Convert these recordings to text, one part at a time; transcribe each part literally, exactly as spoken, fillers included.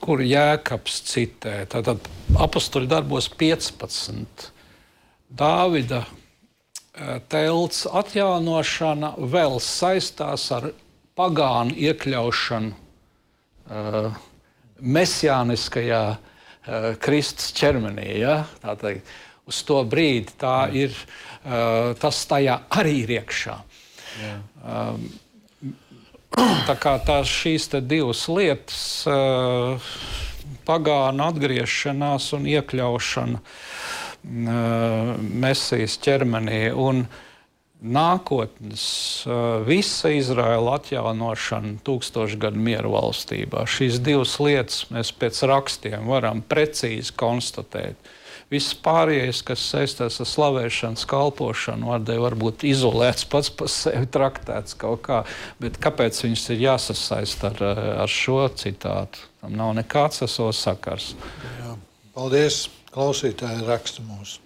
kur Jēkabs citē. Tātad apostoļu darbos piecpadsmit. Dāvida telts atjaunošana vēl saistās ar pagānu iekļaušanu uh, mesijāniskajā uh, Kristus ķermenī. Ja? Tātad, uz to brīdi tā ir, uh, tas tajā arī ir iekšā. Um, tā kā tās šīs te divas lietas, uh, pagānu atgriešanās un iekļaušana uh, Mesijas ķermenī un nākotnes uh, visa Izraela atjaunošana tūkstošgadu miera valstībā. Šīs divas lietas mēs pēc rakstiem varam precīzi konstatēt. Viss pārējais, kas saistās ar slavēšanas kalpošanu, var būt izolēts pats par sevi, traktēts kaut kā, bet kāpēc viņš ir jāsasaist ar, ar šo citātu? Tam nav nekāds ar savu sakars. Jā. Paldies, klausītāji raksta mūsu.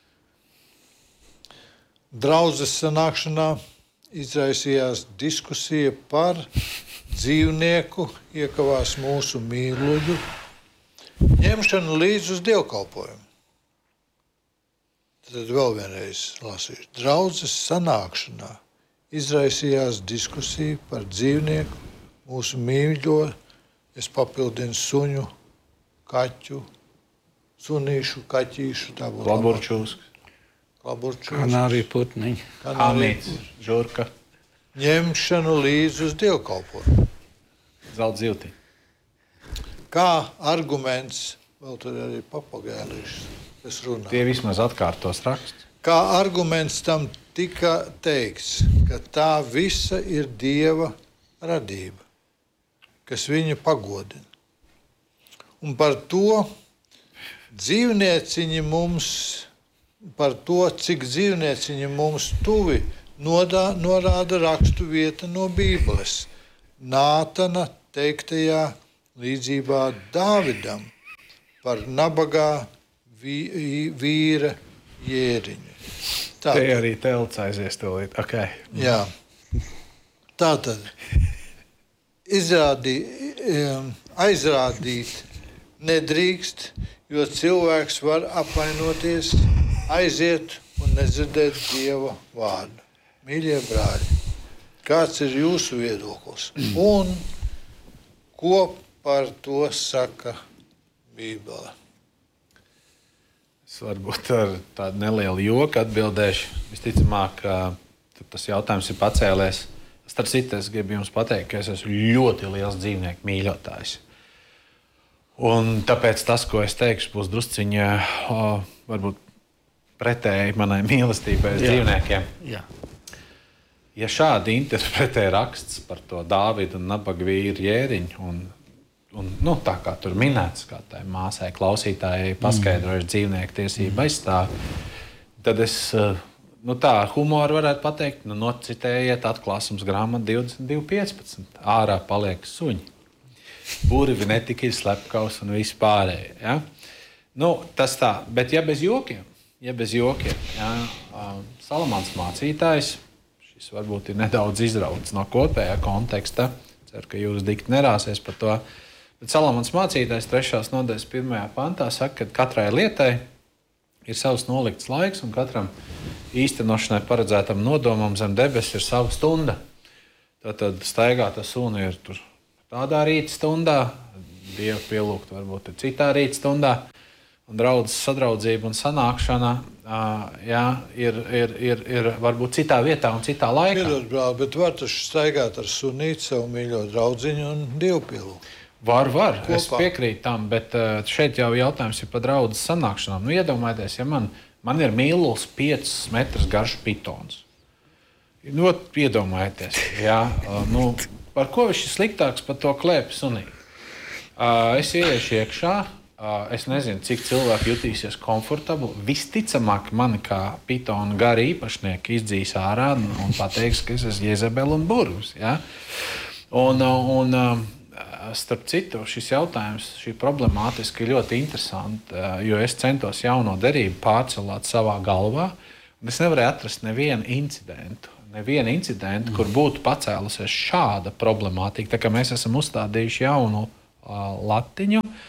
Draudzes sanākšanā izraisījās diskusija par dzīvnieku iekavās mūsu mīluļu ņemšanu līdz uz dievkalpojumu. Tad vēl vienreiz lasīšu. Draudzes sanākšanā izraisījās diskusija par dzīvnieku mūsu mīļo, es papildinu suņu, kaķu, sunīšu, kaķīšu. Klaburčūsks. Klaburčūsks. Kanārī putniņi. Amīts, žurka. Ņemšanu līdz uz dievkalpojumu. Zelta zivti. Kā arguments, vēl tur arī papagēlīšas. Tie vismaz atkārtos raksts. Kā arguments tam tika teikts, ka tā visa ir Dieva radība, kas viņu pagodina. Un par to dzīvnieciņi mums, par to, cik dzīvnieciņi mums tuvi, nodā, norāda rakstu vieta no Bībeles. Nātana teiktajā līdzībā Dāvidam par nabagā vīra jēriņu. Tātad, te arī telts aizies tolīt. Okay. Jā. Tātad izrādī, aizrādīt nedrīkst, jo cilvēks var apvainoties, aiziet un nedzirdēt Dieva vārdu. Mīļie brāļi, kāds ir jūsu viedoklis? Un ko par to saka Bībele? Es varbūt ar tādu nelielu joku atbildēšu. Visticamāk, tas jautājums ir pacēlies. Starp citu, es gribu jums pateikt, ka es esmu ļoti liels dzīvnieku mīļotājs. Un tāpēc tas, ko es teikšu, būs drusciņā varbūt pretēji manai mīlestībai uz dzīvniekiem. Jā. Ja šādi interpretē raksts par to Dāvidu un nabaga vīru jēriņu un Un, nu, tā kā tur minēts, kā tai māsai klausītājai paskaidrojuši dzīvnieku tiesību aizstāvi, tad es nu, tā humoru varētu pateikt, nu, nocitējiet atklāsums grāmatu divdesmit divi piecpadsmit. Ārā paliek suņi. Burvi netika ir slepkavs un viss pārējie. Ja? Nu, tas tā, bet ja bez jokiem, ja bez jokiem, ja, Salamans mācītājs, šis varbūt ir nedaudz izrauts no kopējā konteksta, ceru, ka jūs dikti nerāsies par to. Bet Salamans mācītājs trešās nodaļas pirmajā pantā saka, ka katrai lietai ir savs nolikts laiks un katram īstenošanai paredzētam nodomam zem debesis ir sava stunda. Tātad staigāt ar suni ir tur tādā rīta stundā, Dievu pielūgt varbūt ir citā rīta stundā, un draudzes sadraudzība un sanākšana jā, ir, ir, ir, ir varbūt citā vietā un citā laikā. Piedod, brāl, bet var taču staigāt ar sunīti savu mīļo draudziņu un Dievu pielūgt. Var, var. Kopā. Es piekrītu tam, bet šeit jau jautājums ir par draudzes sanākšanām. Nu, iedomājieties, ja man, man ir mīluls piecus metrus garš pitons. Nu, iedomājieties, jā, nu, par ko viņš ir sliktāks par to klēpi sunīti? Es ieiešu iekšā, es nezinu, cik cilvēki jutīsies komfortabli. Visticamāk, mani kā pitonu gari īpašnieki izdzīs ārā un pateiks, ka es esmu Jezebela un burvs. Ja? Un, un starp citu, šis jautājums, šī problemātiski ir ļoti interesanti, jo es centos jauno derību pārcelāt savā galvā, un es nevarēju atrast nevienu incidentu, nevienu incidentu, mm. kur būtu pacēlusies šāda problemātika. Tā kā mēs esam uzstādījuši jaunu uh, latiņu,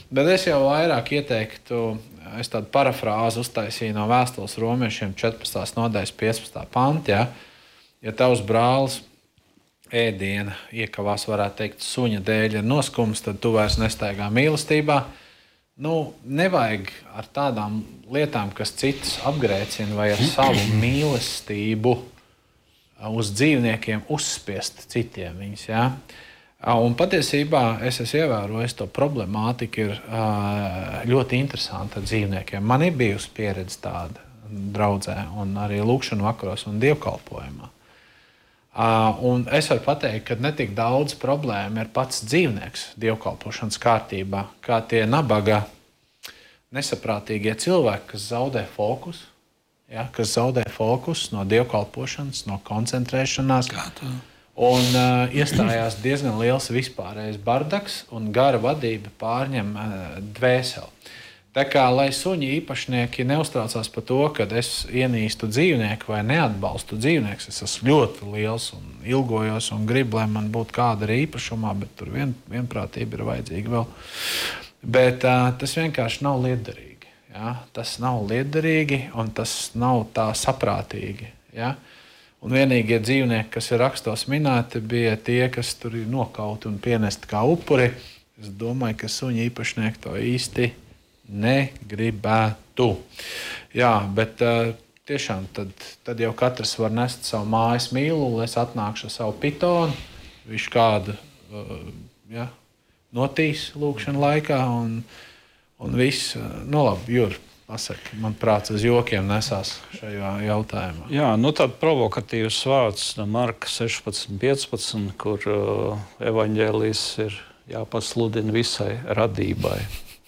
Bet es jau vairāk ieteiktu, es tādu parafrāzi uztaisīju no vēstules romiešiem četrpadsmitās nodaļas piecpadsmitā panta. Ja, ja tavs brālis ēdiena iekavās, varētu teikt, suņa dēļ ir noskums, tad tu vairs nestaigā mīlestībā. Nu, nevajag ar tādām lietām, kas citus apgrēcina, vai ar savu mīlestību uz dzīvniekiem uzspiest citiem viņus. Ja? Un patiesībā es esmu ievērojis, to problemātika ir ļoti interesanta ar dzīvniekiem. Man ir bijusi pieredze tāda draudzē, un arī lūkšanu vakaros un dievkalpojumā. Un es varu pateikt, ka ne tik daudz problēma ir pats dzīvnieks dievkalpošanas kārtībā, kā tie nabaga, nesaprātīgie cilvēki, kas zaudē fokus, ja, kas zaudē fokus no dievkalpošanas, no koncentrēšanās. Un uh, iestājās diezgan liels vispārējais bardaks, un gara vadība pārņem uh, dvēseli. Tā kā, lai suņi īpašnieki neuztraucās par to, ka es ienīstu dzīvnieku vai neatbalstu dzīvnieku, es esmu ļoti liels un ilgojos un gribu, lai man būtu kāda arī īpašumā, bet tur vien, vienprātība ir vajadzīga vēl. Bet uh, tas vienkārši nav lietderīgi. Ja? Tas nav lietderīgi un tas nav tā saprātīgi. Ja? Un vienīgie dzīvnieki, kas ir rakstos minēti, bija tie, kas tur ir nokauti un pienesti kā upuri. Es domāju, ka suņi īpašnieki to īsti negribētu. Jā, bet uh, tiešām tad, tad jau katrs var nest savu mājas mīluli, es atnākšu ar savu pitonu, viņš kādu uh, ja, notīs lūkšanu laikā un, un viss. Nu labi, Jur, pasaki, man prāts uz jokiem nesās šajā jautājumā. Jā, nu tad provokatīvs vārds no Marka sešpadsmit piecpadsmit, kur uh, evaņģēlijs ir jāpasludina visai radībai.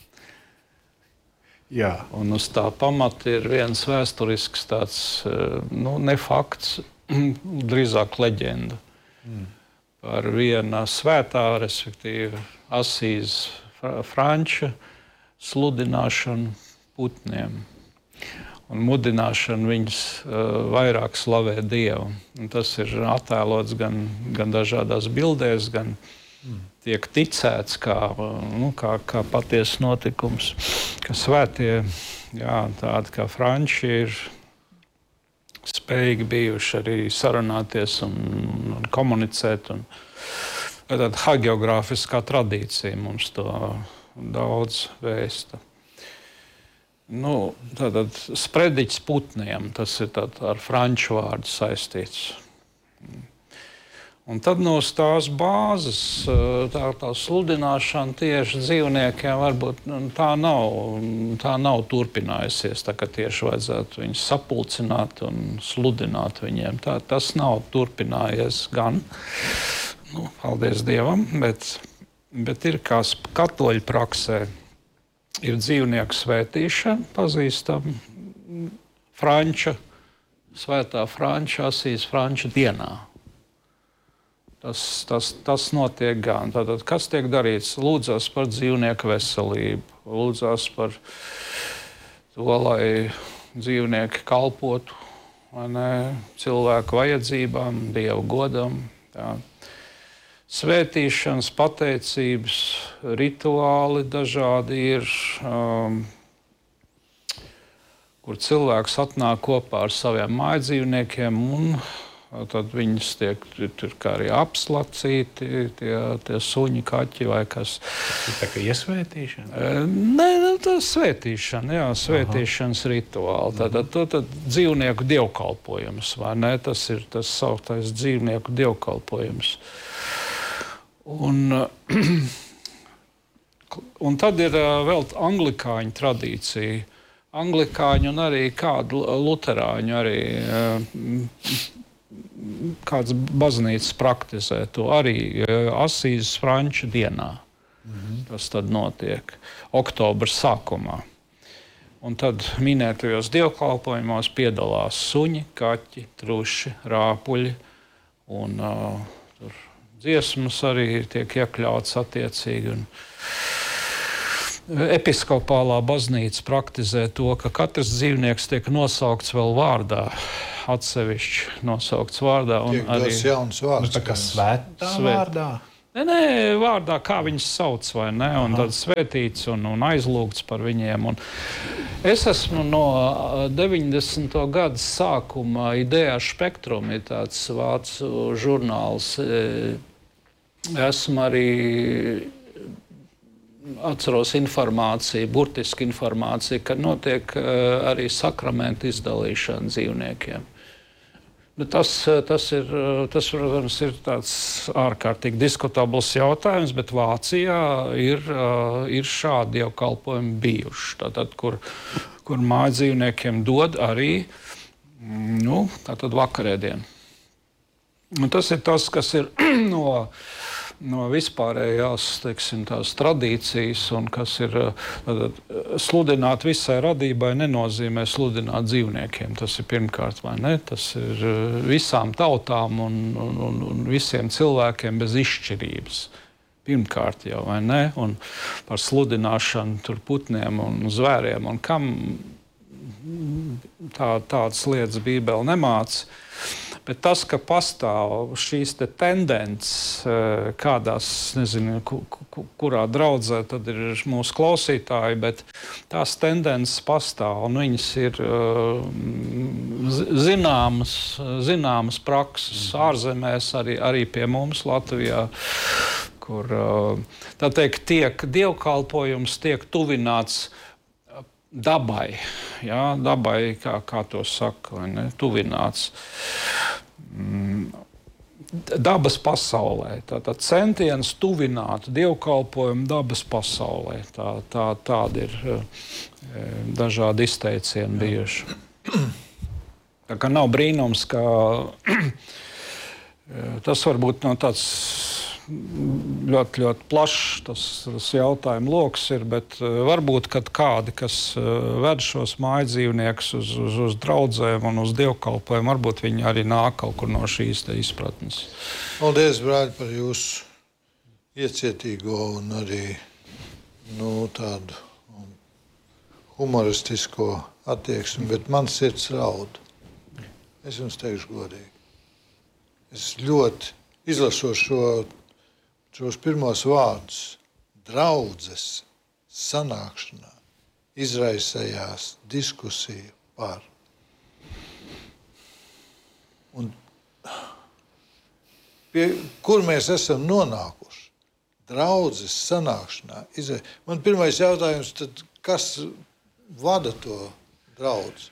Jā. Un uz tā pamata ir viens vēsturisks tāds, nu, ne fakts, drīzāk leģenda mm. par viena svētā, respektīvi Asīzes Franča sludināšanu putniem un mudināšanu viņus uh, vairāk slavēt Dievu. Un tas ir attēlots gan, gan dažādās bildēs, gan mm. tiek ticēts kā, nu, kā, kā patiesa notikums, ka svētie, jā, tādi kā Franči ir spējīgi bijuši arī sarunāties un, un komunicēt. Un, tāda hagiogrāfiskā tradīcija mums to daudz vēsta. Nu, tātad sprediķis putniem, tas ir tātad ar franču vārdu saistīts. Un tad no tās bāzes, tā, tā sludināšana tieši dzīvniekiem varbūt tā nav, tā nav turpinājusies, tā ka tieši vajadzētu viņus sapulcināt un sludināt viņiem. Tā, tas nav turpinājies gan, nu, paldies Dievam, bet, bet ir kā katoļu praksē, ir dzīvnieku svētīšana, pazīstam Franča, svētā Franča, Asīzes Franča dienā. Tas, tas, tas notiek gan. Tātad, kas tiek darīts? Lūdzās par dzīvnieku veselību, lūdzās par to, lai dzīvnieki kalpotu vai ne, cilvēku vajadzībām, Dievu godam. Tā. Svētīšanas, pateicības, rituāli dažādi ir, um, kur cilvēks atnāk kopā ar saviem mājdzīvniekiem un tad viņus tiek tur kā arī apslacīti, tie, tie suņi, kaķi vai kas. Tā kā iesvētīšana? Nē, tas ir svētīšana, jā, svētīšanas Aha. rituāli. Tad, tad, tad dzīvnieku dievkalpojums, vai ne? Tas ir tas sauktais dzīvnieku dievkalpojums. Un, un tad ir vēl anglikāņu tradīcija. Anglikāņu un arī kādu luterāņu arī kāds baznīcas praktizē to arī Asīzes Franča dienā. Mm-hmm. Tas tad notiek oktobra sākumā. Un tad minētajos dievkalpojumos piedalās suņi, kaķi, truši, rāpuļi. Un uh, tur dziesmas arī tiek iekļauts attiecīgi. Un episkopālā baznīca praktizē to, ka katrs dzīvnieks tiek nosaukts vēl vārdā. Atsevišķi nosaukts vārdā. Un tiek arī jauns vārds. Nu, tā kā svētā svēt. vārdā? Nē, nē, vārdā, kā viņus sauc, vai ne? Un tad svētīts un, un aizlūgts par viņiem. Un es esmu no deviņdesmito gadu sākuma Idea Spektrum, ir tāds vācu žurnāls. Esmu arī atceros informāciju, burtisku informāciju, ka notiek arī sakramentu izdalīšana dzīvniekiem. Bet tas, tas, ir, tas, protams, ir tāds ārkārtīgi diskutabls jautājums, bet Vācijā ir, ir šādi jau kalpojumi bijuši. Tātad, kur, kur mājdzīvniekiem dod arī nu, tātad vakarēdienu. Un tas ir tas, kas ir no, no vispārējās teiksim, tās tradīcijas, un kas ir tātad, sludināt visai radībai, nenozīmē sludināt dzīvniekiem. Tas ir pirmkārt, vai ne? Tas ir visām tautām un, un, un, un visiem cilvēkiem bez izšķirības. Pirmkārt jau, vai ne? Un par sludināšanu tur putniem un zvēriem, un kam tā, tādas lietas Bībele nemāca. Bet tas, ka pastāv šīs te tendences kādās, nezinu, kurā draudzē, tad ir mūsu klausītāji, bet tās tendences pastāv, un viņas ir zināmas, zināmas prakses ārzemēs, arī, arī pie mums Latvijā, kur, tā teikt, tiek dievkalpojums tiek tuvināts dabai, jā, dabai, kā, kā to saka, vai ne, tuvināts dabas pasaulē. Tātad centiens tuvināt dievkalpojumu dabas pasaulē. Tā, tā, tādi ir dažādi izteicieni bijuši. Tā kā nav brīnums, ka tas varbūt nav tāds ļoti, ļoti plašs tas, tas jautājumu loks ir, bet uh, varbūt, kad kādi, kas uh, ved šos mājdzīvniekus uz, uz, uz draudzēm un uz dievkalpojumu, varbūt viņi arī nāk kaut kur no šīs te izpratnes. Paldies, brāļi, par jūsu iecietīgo un arī nu, tādu humoristisko attieksmi, bet man sirds raud. Es jums teikšu godīgi. Es ļoti izlasot šo šos pirmos vārdus, draudzes sanākšanā izraisējās diskusija par. Un pie, kur mēs esam nonākuši? Draudzes sanākšanā. Izra... Man pirmais jautājums, tad kas vada to draudzi?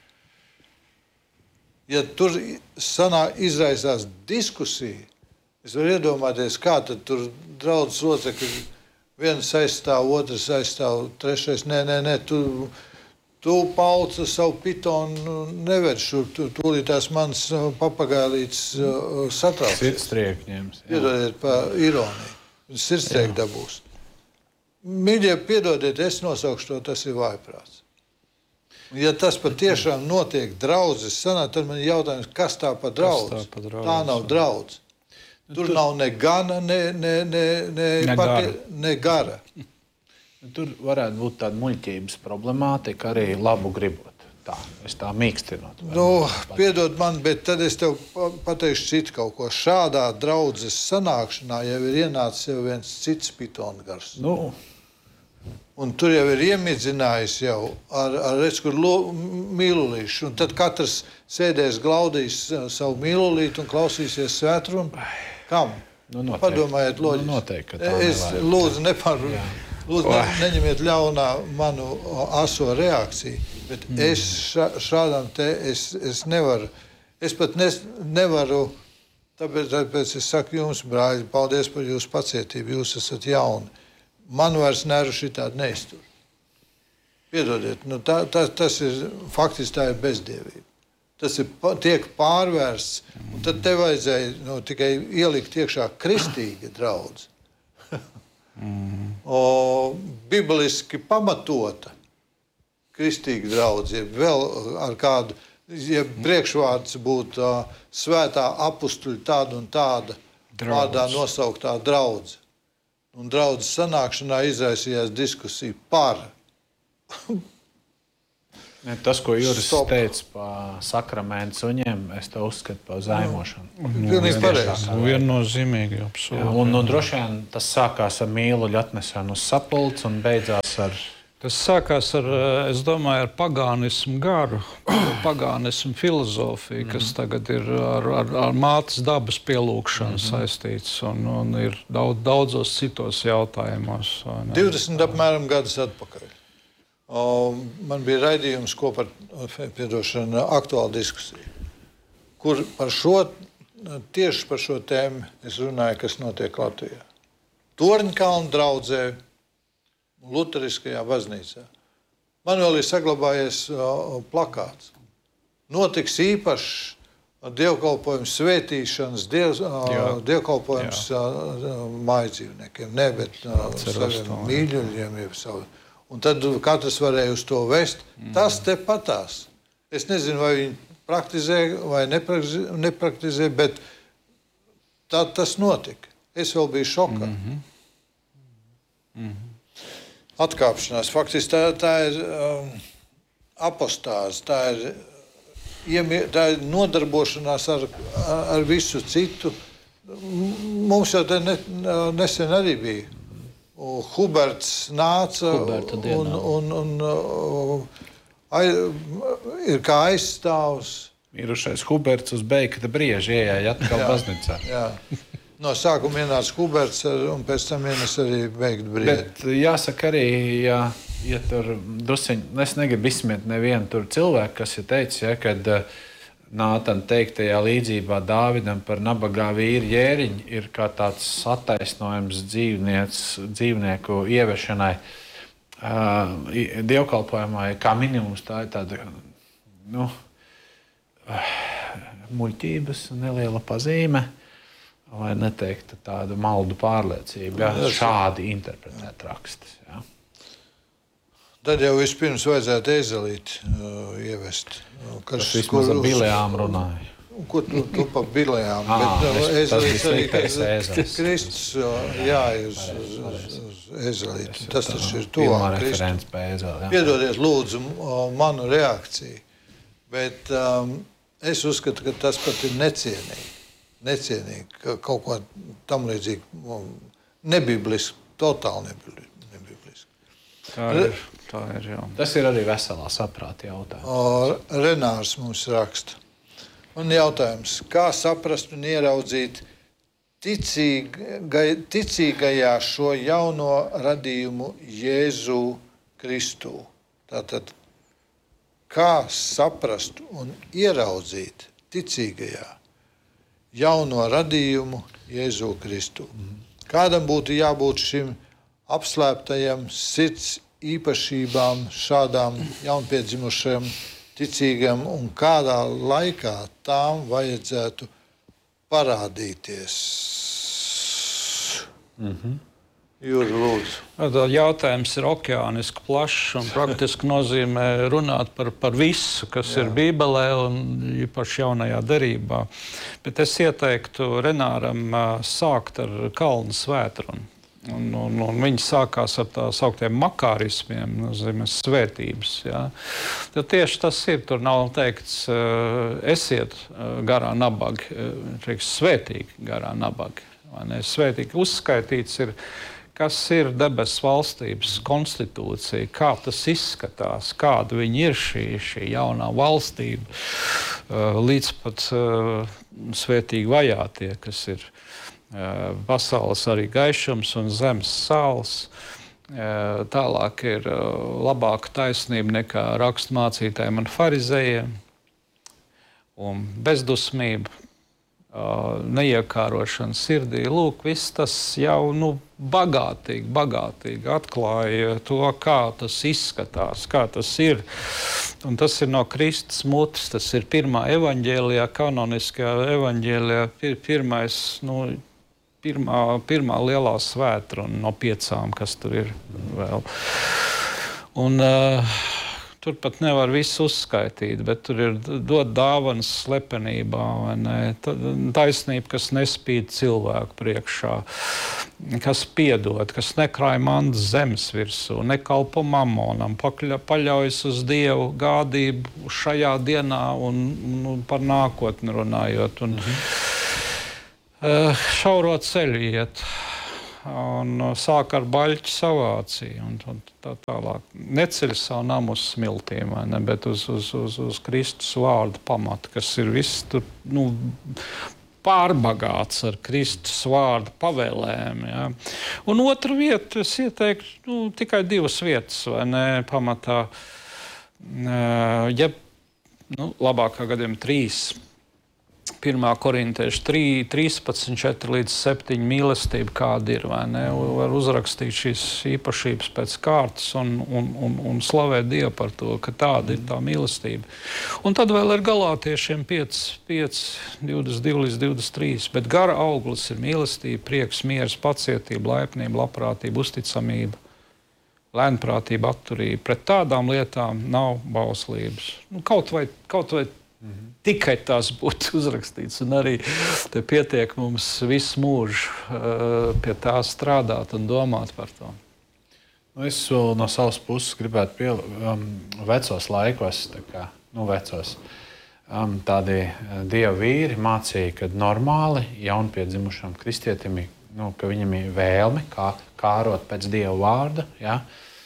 Ja tur sanā, izraisās diskusija, es varu iedomāties, kā tad tur draudzes locekļi viens aizstāv, otrs aizstāv, trešais, nē, nē, nē, tu, tu Pauls savu pitonu neved šur, tu, tūlītās mans papagālīts satrauc. Sirdstrieku ņems. Piedodiet par ironiju. Sirdstrieku dabūs. Mīļie, piedodiet, es nosaukšu to, tas ir vājprāts. Ja tas patiešām notiek draudzes sanā, tad man ir jautājums, kas tā pa draudz? Tā, pa draudz? Tā nav draudz. Tur nav ne gana, ne, ne, ne, ne, ne, pati, gara. ne gara. Tur varētu būt tāda muļķības problemātika arī labu gribot. Tā, es tā mīkstinot. Nu, piedod man, bet tad es tev pateikšu citu kaut ko. Šādā draudzes sanākšanā jau ir ienācis jau viens cits pitongars. Nu. Un tur jau ir iemidzinājis jau ar, ar redz, kur mīlulīšu. Un tad katrs sēdēs, glaudīs savu mīlulītu un klausīsies svētrunu. Kam? Nu, noteikti. Padomājiet loģiski. Nu, noteikti, ka tā es nevajag. lūdzu, nepar, lūdzu ne, neņemiet ļaunā manu aso reakciju, bet mm. es šā, šādam te es, es nevaru, es pat nes, nevaru, tāpēc, tāpēc es saku jums, brāļi, paldies par jūsu pacietību, jūs esat jauni. Man vairs nervu šitādi neiztur. Piedodiet, nu tā, tā, tas ir, faktiski tā ir bezdievība. Tas ir, tiek pārvērsts, un tad te vajadzēja nu, tikai ielikt iekšā kristīga draudze. o, bibliski pamatota kristīga draudze, vēl ar kādu, ja priekšvārds būtu uh, svētā apustuļa tāda un tāda vārdā nosauktā draudze. Un draudzes sanākšanā izraisījās diskusija par. Ne, tas, ko Juris Stop. teica par sakramentu suņiem, es to uzskatu par zaimošanu. Pilnīgi pareizi. Nu, viennozīmīgi, absolūti. Un, un droši vien tas sākās ar mīluļu atnešanu uz sapulci un beidzās ar... Tas sākās ar, es domāju, ar pagānismu garu, pagānismu filozofiju, kas tagad ir ar, ar, ar mātes dabas pielūgšanu saistīts un, un ir daudz, daudzos citos jautājumos. divdesmit apmēram gadus atpakaļ. O, man bija raidījums, ko par piedošanu aktuāla diskusija, kur par šo, tieši par šo tēmu es runāju, kas notiek Latvijā. Torņkalna draudzē, Luteriskajā baznīcā. Man vēl ir saglabājies o, plakāts. Notiks īpašs dievkalpojums svētīšanas, diev, o, dievkalpojums mājdzīvniekiem, ne, bet o, saviem mīļuļiem, jeb savu. Un tad katrs varēja uz to vest. Tas te patās. Es nezinu, vai viņi praktizē vai nepraktizē, nepraktizē bet tā tas notika. Es vēl biju šokā. Mm-hmm. Mm-hmm. Atkāpšanās. Faktiski tā, tā ir um, apostāze, tā ir, iemie, tā ir nodarbošanās ar, ar visu citu. Mums jau te ne, nesen arī bija. Huberts nāca un, un, un, un ai, ir kā aizstāvs. Mirušais Huberts uz Beikta brieža ieeja atkal baznīcā. Jā. No sākuma ienāca Huberts un pēc tam ienāca arī Beikta brieža. Bet jāsaka arī, ja, ja tur dusiņ, es negribu izsmiet nevienu tur cilvēku, kas ir teicis, ja, kad Nātana teiktajā līdzībā Dāvidam par nabagā vīru Jēriņu ir kā tāds attaisnojums dzīvnieku ieviešanai uh, dievkalpojumā, kā minimums tā ir tāda nu, uh, muļķības neliela pazīme, lai neteiktu tādu maldu pārliecību, ja šādi interpretēt rakstus. Ja. Tad jau vispirms vajadzētu ezelīti uh, ievest. Tas vismaz ar bilējām runāja. Ko tu, tu pa bilējām? À, bet uh, es, ezelīts arī Kristus. Kristus jāiet uz, uz, uz, uz ezelīti. Tas taču ir Pirmā tuvāk referents pie ezeli. Piedodiet lūdzu manu reakciju, bet um, es uzskatu, ka tas pat ir necienīgi. Necienīgi, ka kaut ko tam līdzīgi nebibliski, totāli nebibliski. Tā ir, tā ir, jā. Tas ir arī veselā saprāta jautājums. O, Renārs mums raksta. Un jautājums, kā saprast un ieraudzīt ticīgai, ticīgajā šo jauno radījumu Jēzu Kristu? Tātad, kā saprast un ieraudzīt ticīgajā jauno radījumu Jēzu Kristu? Kādam būtu jābūt šim apslēptajam sirds īpašībām šādām jaunpiedzimušajam ticīgam un kādā laikā tām vajadzētu parādīties? Mm-hmm. Jūri, lūdzu. Jautājums ir okeāniski plašs un praktiski nozīmē runāt par, par visu, kas Jā. ir Bībelē un īpaši jaunajā derībā. Bet es ieteiktu Renāram sākt ar kalnu svētrunu. Un, un, un viņi sākās ar tā sauktiem makārismiem, nozīmē svētības. Ja? Tad tieši tas ir, tur nav teikts, uh, esiet uh, garā nabagi, uh, teiks, svētīgi garā nabagi. Svētīgi uzskaitīts ir, kas ir debesu valstības konstitūcija, kā tas izskatās, kāda viņi ir šī, šī jaunā valstība, uh, līdz pat uh, svētīgi vajātie, kas ir pasaules arī gaišums un zemes sāls. Tālāk ir labāka taisnība nekā rakstmācītājiem un farizējiem. Un bezdusmība, neiekārošana sirdī. Lūk, viss tas jau nu, bagātīgi, bagātīgi atklāja to, kā tas izskatās, kā tas ir. Un tas ir no Kristus mutes, tas ir pirmā evaņģēlijā, kanoniskajā evaņģēlijā, pir, pirmais, nu, Pirmā, pirmā lielā svētruna no piecām, kas tur ir vēl. Un, uh, tur pat nevar visu uzskaitīt, bet tur ir dot dāvanas slepenībā, vai ne? Taisnība, kas nespīd cilvēku priekšā. kas piedod, kas nekrāj mantas zemes virsū, nekalpo mamonam, pakļa, paļaujas uz Dievu gādību šajā dienā un, un par nākotni runājot. Un, mm-hmm. uh, šauro ceļu iet un uh, sāk ar baļķu savāciju un, un tā tālāk. Neceļ savu namu uz smiltīm, ne, bet uz, uz, uz, uz Kristus vārdu pamatu, kas ir viss tur, nu, pārbagāts ar Kristus vārdu pavēlēm. Ja. Un otra vieta, es ieteiktu nu, tikai divas vietas, vai ne, pamatā. Ja, nu, labākā gadījumā trīs. Pirmā korintiešu trīspadsmit, četri līdz septiņi mīlestība kāda ir, vai ne? Var uzrakstīt šīs īpašības pēc kārtas un, un, un, un slavēt Dievu par to, ka tāda ir tā mīlestība. Un tad vēl ir galātiešiem pieci, divdesmit divi līdz divdesmit trīs, bet gara auglis ir mīlestība, prieks, miers, pacietība, laipnība, labprātība, uzticamība, lēnprātība, atturība. Pret tādām lietām nav bauslības. Nu, kaut vai, kaut vai mm-hmm. tikai tās būtu uzrakstīts, un arī te pietiek mums visu mūžu uh, pie tā strādāt un domāt par to. Nu, es vēl no savas puses gribētu pie um, vecos laikos, tā kā, nu, vecos, um, tādi uh, Dieva vīri mācīja, ka normāli jaunpiedzimušam kristietim, nu, ka viņam ir vēlme kā, kārot pēc Dieva vārda, ja?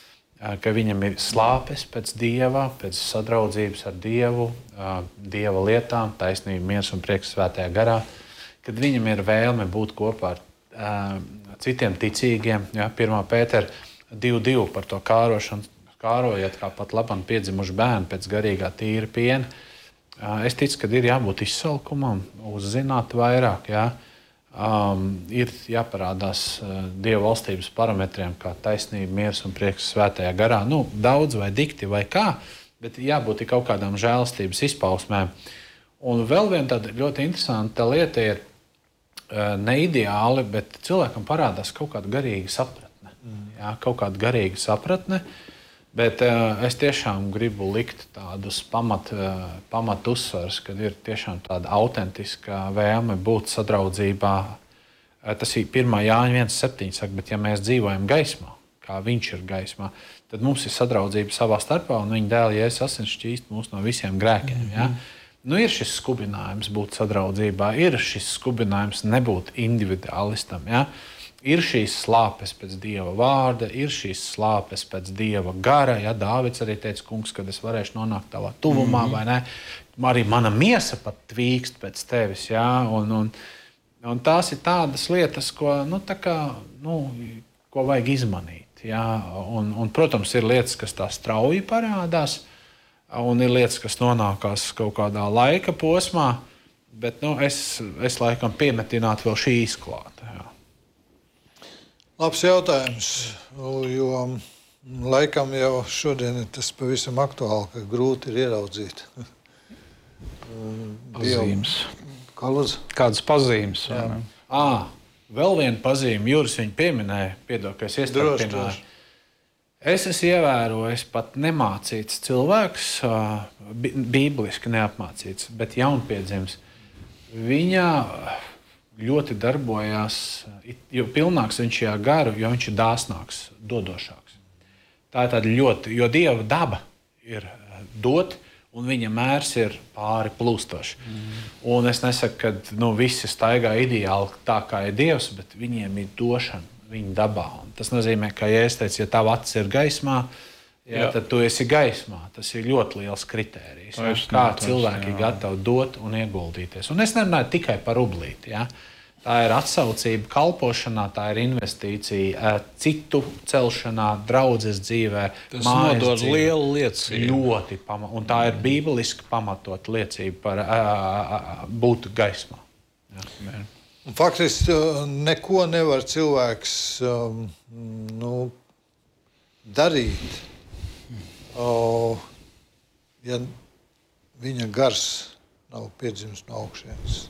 Ka viņam ir slāpes pēc Dieva, pēc sadraudzības ar Dievu, Dieva lietām, taisnība, miers un prieks svētajā garā, kad viņam ir vēlme būt kopā ar uh, citiem ticīgiem. Ja, pirmā Pētera divi divi par to kārošanu, kārojiet kā pat labam piedzimuši bērni pēc garīgā tīra piena. Uh, es ticu, ka ir jābūt izsalkumam, uzzināt vairāk, ja. Um, ir jāparādās uh, Dieva valstības parametriem, kā taisnība, miers un prieks svētajā garā. Nu, daudz vai dikti vai kā, bet jābūt kaut kādām žēlastības izpausmēm. Un vēl viena tāda ļoti interesanta lieta ir uh, neideāli, bet cilvēkam parādās kaut kāda garīga sapratne. Mm. Jā, kaut kāda garīga sapratne, bet uh, es tiešām gribu likt tādus pamat, uh, pamat uzsvars, kad ir tiešām tāda autentiska vēlme būt sadraudzībā. Uh, tas ir pirmā Jāņa viens septiņi saka, bet ja mēs dzīvojam gaismā, kā viņš ir gaismā, tad mums ir sadraudzība savā starpā un viņa dēla Jēzus asins šķīst mūs no visiem grēkiem. Mm-hmm. Ja? Nu, ir šis skubinājums būt sadraudzībā, ir šis skubinājums nebūt individualistam. Ja? Ir šīs slāpes pēc Dieva vārda, ir šīs slāpes pēc Dieva gara. Ja, Dāvids arī teica, kungs, kad es varēšu nonākt tavā tuvumā, mm-hmm. vai ne? Arī mana miesa pat tvīkst pēc tevis. Ja? Un, un, un tās ir tādas lietas, ko, nu, tā kā, nu, ko vajag izmanīt. Ja? Un, un, protams, ir lietas, kas tā strauji parādās, un ir lietas, kas nonākās kaut kādā laika posmā, bet nu, es, es laikam piemetinātu vēl šīs klāt. Ja? Labs jautājums, jo laikam jau šodien ir tas pavisam aktuāli, ka grūti ir ieraudzīt. Pazīmes. Kā lūdzu? Kādas pazīmes? À, vēl viena pazīme, Juris viņu pieminēja, piedod, ka es iestarpināju. Es esmu ievērojis pat nemācīts cilvēks, bībeliski neapmācīts, bet jaunpiedzimis. Viņa ļoti darbojās, jo pilnāks viņš ir garu, jo viņš ir dāsnāks, dodošāks. Tā ir tāda ļoti, jo Dieva daba ir dot, un viņa mērs ir pāri plūstoši. Mm. Un es nesaku, ka nu, visi staigā ideāli tā, kā ir Dievs, bet viņiem ir došana viņa dabā. Un tas nozīmē, ka, ja es teicu, ja tava acis ir gaismā, ja, tad tu esi gaismā. Tas ir ļoti liels kritērijs. Ja? Kā cilvēki ir gatavi dot un ieguldīties. Un es nerunāju tikai par ublīti. Ja? Tā ir atsaucība kalpošanā, tā ir investīcija citu celšanā, draudzes dzīvē, tas nodod lielu liecību. Ļoti pama- un tā ir bībeliski pamatot liecība par uh, būt gaismā. Ja? Faktiski neko nevar cilvēks um, nu, darīt, o, ja viņa gars nav piedzimis no augšienes.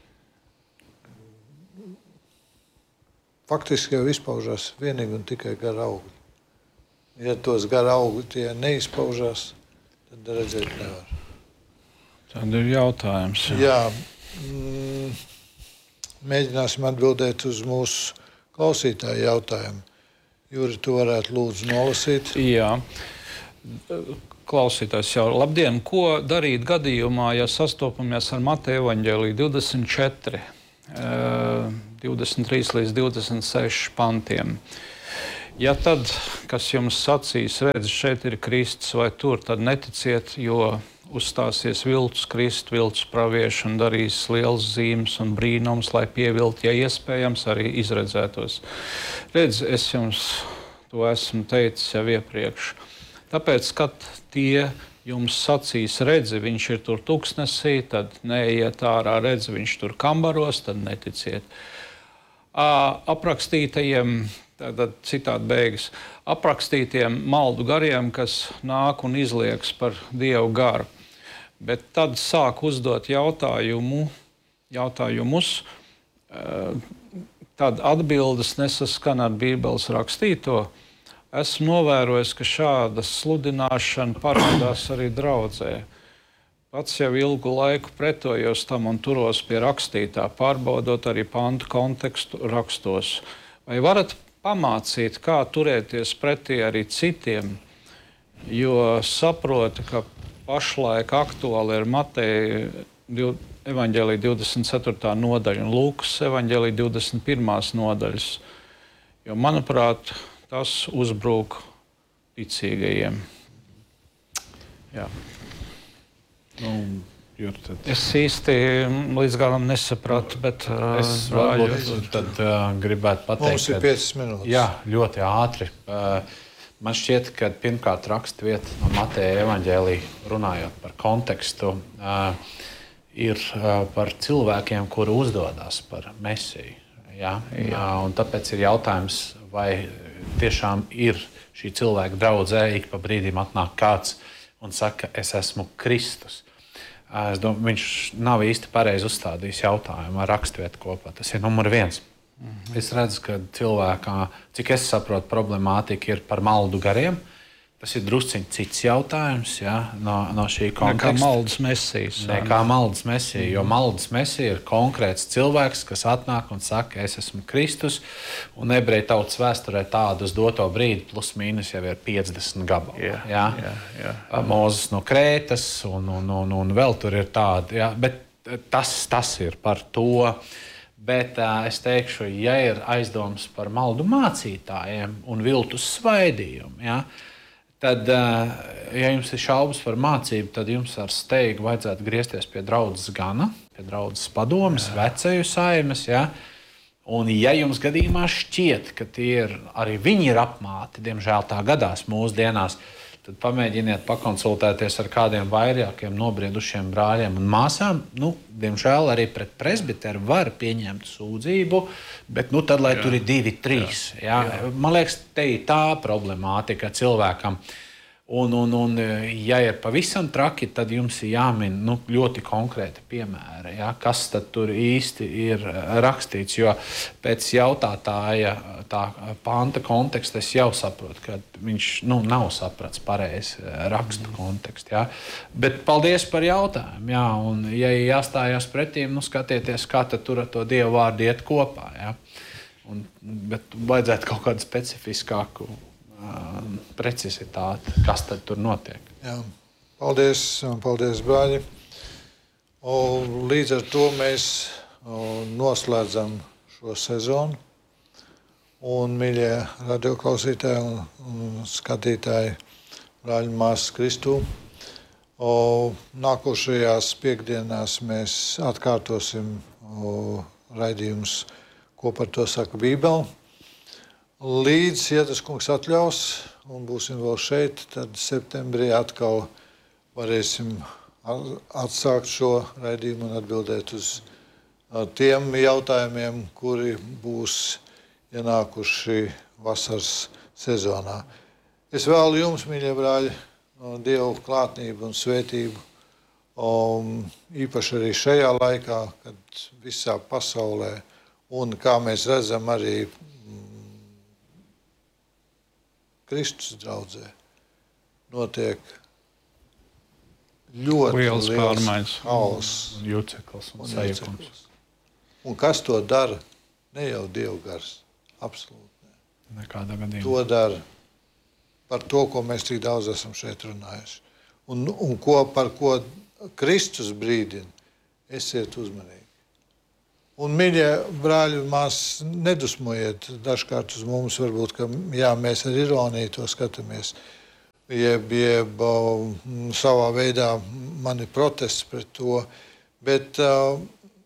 Faktiski jau izpaužās vienīgi un tikai gara augļi. Ja tos gara augļi tie neizpaužās, tad redzēt nevar. Tad ir jautājums. Jā, mm, mēģināsim atbildēt uz mūsu klausītāju jautājumu. Juri, tu varētu lūdzu nolasīt? Jā. Klausītājs jau labdien, ko darīt gadījumā, ja sastopamies ar Mateja evaņģēliju divdesmit četri, divdesmit trīs līdz divdesmit seši pantiem? Ja tad, kas jums sacīs, redz, šeit ir Kristus vai tur, tad neticiet, jo uzstāsies viltus Kristu, viltus pravieši un darīs liels zīmes un brīnums, lai pievilt, ja iespējams, arī izredzētos. Redz, es jums to esmu teicis jau iepriekš. Tāpēc, kad tie jums sacīs, redzi, viņš ir tur tuksnesī, tad neiet ārā, redzi, viņš tur kambaros, tad neticiet. Aprakstītajiem, tātad citādi beigas, aprakstītiem maldu gariem, kas nāk un izlieks par Dievu garu. Bet tad sāk uzdot jautājumu, jautājumus, tad atbildes nesaskan ar Bībeles rakstīto. Esmu novērojis, ka šāda sludināšana parādās arī draudzē. Pats jau ilgu laiku pretojos tam un turos pie rakstītā, pārbaudot arī pantu kontekstu rakstos. Vai varat pamācīt, kā turēties pretī arī citiem, jo saprotu, ka pašlaik aktuāli ir Mateja evaņģēlija divdesmit ceturtā nodaļa un Lūkas evaņģēlija divdesmit pirmās nodaļas, jo, manuprāt, tas uzbrūk ticīgajiem. Jā. Nu, Jur, tad... Es īsti līdz galam nesapratu, bet es uh, varbūt tad uh, gribētu pateikt, Mums ir piecas minūtes. Jā, ļoti ātri. Uh, man šķiet, ka pirmkārt raksta vieta no Mateja evaņģēlija, runājot par kontekstu, uh, ir uh, par cilvēkiem, kuri uzdodas par Mesiju. Ja? Jā. Uh, un tāpēc ir jautājums, vai tiešām ir šī cilvēka draudzē, ik pa brīdim atnāk kāds un saka, es esmu Kristus. Es domāju, viņš nav īsti pareizi uzstādījis jautājumu ar raksturvietu kopā. Tas ir numur viens. Mm-hmm. Es redzu, ka cilvēkā, cik es saprotu, problemātika ir par maldu gariem. Tas ir drusciņ cits jautājums, ja, no, no šī konteksta. Nekā maldas mesijas. Nekā maldas mesija, jo maldas mesija ir konkrēts cilvēks, kas atnāk un saka, es esmu Kristus, un ebreju tautas vēsturē tādu uz doto brīdi plus mīnus jau ir piecdesmit gabali. Yeah, ja? yeah, yeah. Mūzes no Krētas un, un, un, un vēl tur ir tādi, ja? Bet tas, tas ir par to. Bet uh, es teikšu, ja ir aizdoms par maldu mācītājiem un viltus svaidījumu, ja? Tad, ja jums ir šaubas par mācību, tad jums ar steigu vajadzētu griezties pie draudzes gana, pie draudzes padomes, veceju saimes. Ja? Un, ja jums gadījumā šķiet, ka tie ir, arī viņi ir apmāti, diemžēl tā gadās mūsdienās, tad pamēģiniet pakonsultēties ar kādiem vairākiem nobriedušiem brāļiem un māsām. Nu, diemžēl arī pret presbiteru var pieņemt sūdzību, bet nu, tad, lai jā. Tur ir divi, trīs. Jā. Jā. Man liekas, te ir tā problemātika cilvēkam. Un, un, un, ja ir pavisam traki, tad jums ir jāmin nu, ļoti konkrēti piemēri, ja? Kas tad tur īsti ir rakstīts. Jo pēc jautātāja tā panta konteksta es jau saprotu, ka viņš nu, nav saprats pareizi rakstu mm. kontekstu. Ja? Bet paldies par jautājumu. Ja? Un, ja jāstājās pretīm, nu, skatieties, kā tad tur ar to Dievu vārdu iet kopā. Ja? Un, bet vajadzētu kaut kādu specifiskāku precizitāti, kas tad tur notiek. Jā. Paldies, paldies, brāļi. Un līdz ar to mēs noslēdzam šo sezonu. Un, mīļie radioklausītāji un, un skatītāji, brāļi un māsas Kristū, nākošajās piekdienās mēs atkārtosim raidījumus, ko par to saka Bībele. Līdz, ja tas kungs atļaus, un būsim vēl šeit, tad septembrī atkal varēsim atsākt šo raidījumu un atbildēt uz tiem jautājumiem, kuri būs ienākuši vasaras sezonā. Es vēlu jums, mīļie brāļi, Dievu klātnību un svētību, um, īpaši arī šajā laikā, kad visā pasaulē, un kā mēs redzam arī Kristus draudzē notiek ļoti liels pārmaiņas, hauss un juceklis un sajukums. Un kas to dara? Ne jau Dieva gars. Absolūti nē. Nekādā gadījumā. To dara par to, ko mēs tik daudz esam šeit runājuši. Un, un ko, par ko Kristus brīdina, esiet uzmanīgi. Un, mīļie brāļi un māsas, nedusmojiet dažkārt uz mums, varbūt, ka jā, mēs ar ironiju to skatāmies, jeb, jeb uh, savā veidā mani protests pret to, bet uh,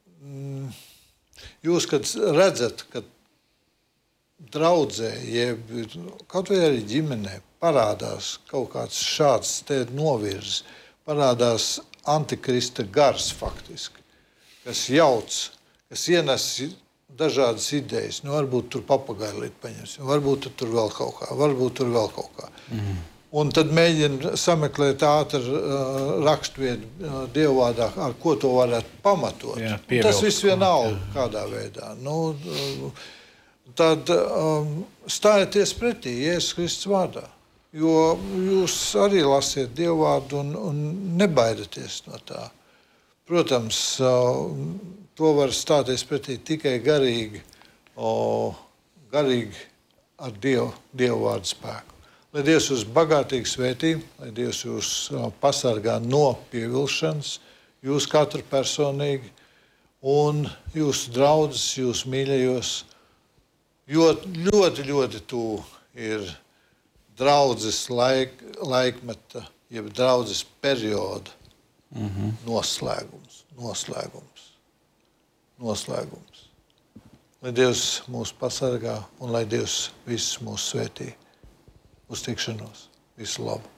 jūs, kad redzat, ka draudzē, jeb kaut vai arī ģimenē parādās kaut kāds šāds te novirzes, parādās antikrista gars faktiski, kas jauc, kas ienes dažādas idejas. Nu, varbūt tur papagailīt paņemsim, varbūt tur vēl kaut kā, varbūt tur vēl kaut kā. Mm. Un tad mēģina sameklēt ātri uh, rakstvietu uh, dievvārdā, ar ko to varētu pamatot. Jā, tas viss vienalga kādā veidā. Nu, uh, tad um, stājieties pretī Jēzus Kristus vārdā. Jo jūs arī lasiet dievvārdu un, un nebaidaties no tā. Protams, uh, to var stāties pretī tikai garīgi, o, garīgi ar Dievu, Dievu vārdu spēku. Lai Dievs jūs bagātīgi svētī, lai Dievs jūs pasargā no pievilšanas, jūs katru personīgi un jūsu draudzes, jūsu mīļajos, jo ļoti, ļoti tuvu ir draudzes laik, laikmeta, jeb draudzes perioda mm-hmm. noslēgums, noslēgums, noslēgums. Lai Dievs mūs pasargā un lai Dievs visus mūs svētī. Uz tikšanos. Visu labu.